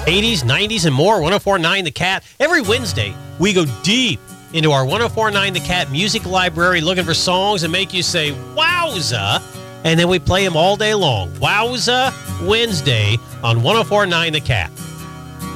80s, 90s, and more. 1049 The Cat. Every Wednesday, we go deep into our 1049 The Cat music library looking for songs that make you say, wowza, and then we play them all day long. Wowza Wednesday on 1049 The Cat.